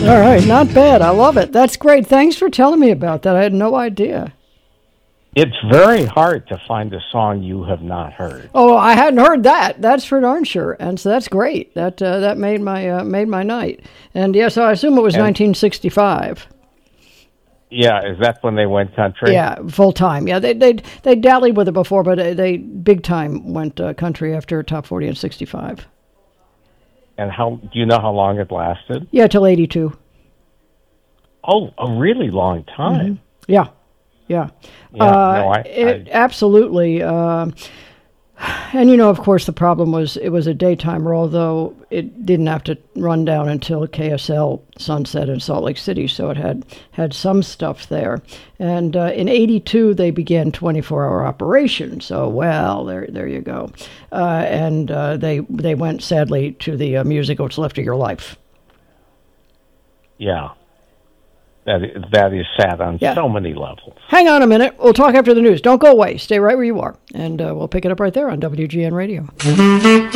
All right, not bad. I love it. That's great. Thanks for telling me about that. I had no idea. It's very hard to find a song you have not heard. Oh, I hadn't heard that. That's for darn sure. And so that's great. That made my night. And yes, I assume it was 1965. Yeah, is that when they went country? Yeah, full time. Yeah, they dallied with it before, but they big time went country after Top 40 in 65. And do you know how long it lasted? Yeah, till 82. Oh, a really long time. Mm-hmm. Yeah. Absolutely. And of course, the problem was it was a daytime role, though it didn't have to run down until KSL sunset in Salt Lake City, so it had some stuff there. And in 82, they began 24-hour operation. So, well, there you go. And they went, sadly, to the music What's Left of Your Life. Yeah. That is sad on so many levels. Hang on a minute. We'll talk after the news. Don't go away. Stay right where you are. And we'll pick it up right there on WGN Radio.